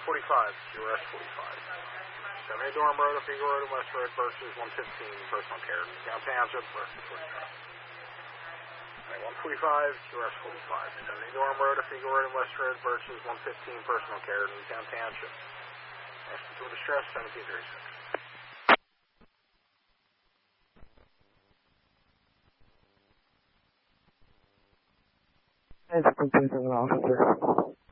QRS 45. 78 Durham Road, Eagle Road, and West Road versus 115 personal care. Down Township versus West Road. 145, QRS 45. 78 Durham Road, Eagle Road, and West Road versus 115 personal care. Down Township. Hospital distress, 1736. Thanks for completing, officer.